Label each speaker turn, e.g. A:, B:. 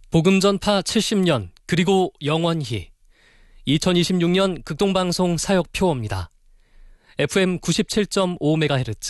A: 복음전파 70년 그리고 영원히 2026년 극동방송 사역표어입니다. FM 97.5MHz